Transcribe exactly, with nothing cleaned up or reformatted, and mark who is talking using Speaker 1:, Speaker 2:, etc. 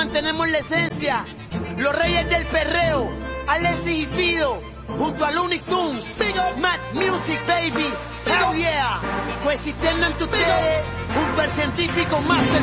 Speaker 1: mantenemos la esencia. Los reyes del perreo, Alexis y Fido, junto a Looney Tunes, Mad Music Baby, hell yeah. Coexistiendo entre ustedes, junto al científico Master